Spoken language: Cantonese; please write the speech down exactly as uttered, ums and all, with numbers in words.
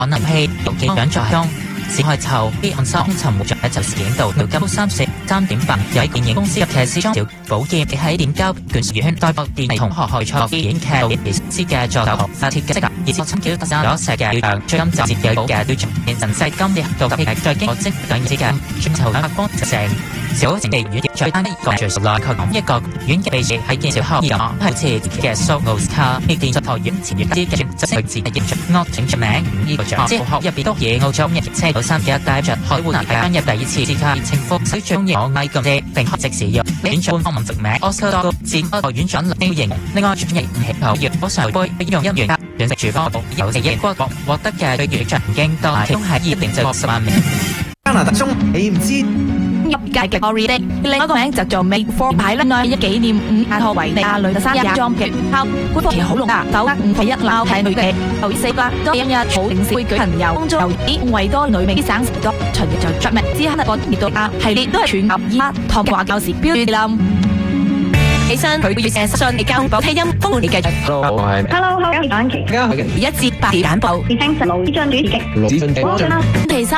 可能係有幾樣作用。此外，籌啲暗收尋活在就事件度到今三四三點八，有電影公司入劇師張小寶劍喺電交卷院代播電同學學錯電影劇導演師嘅助手發貼嘅職能，而作參考特生咗石嘅亮最今集節嘅寶嘅對象變神勢今年度特別再經過職等資嘅全球兩百光成小城地院最單一個最熟內確講一個院嘅秘書喺建小學二講係似嘅蘇奧斯卡呢電視台院前院之嘅就係自係認出惡整出名呢個獎，即係學入邊都嘢澳洲一車到三幾一帶着海會係今日第一次試卡情況，水漲嘢我嗌咁啫，並即時入院長方文直名奧斯卡戰個院長劉型，另外專業氣候月火上杯用一元卡短食廚房有四億國獲獲得嘅對月獎經多係東係二零就十萬名。 加拿大中你唔知入界嘅 Ori 另一個名就做 Make For 牌啦，內一紀念五亞托維尼亞女嘅生日裝嘅炮，官方期好濃啊，九得五係一鬧係女嘅，後四個都一日好正式會舉行遊工作由以維多女美省時多巡日就出名，之後呢個熱到亞系列都係全合意托嘅話教時標誌起身，佢要寫信嚟交保聽音，豐滿你繼續。 Hello， 我係 Hello， 我係安琪。 大家好， 一至八點簡報， 你聽實盧子俊主持嘅。 盧子俊嘅。 其實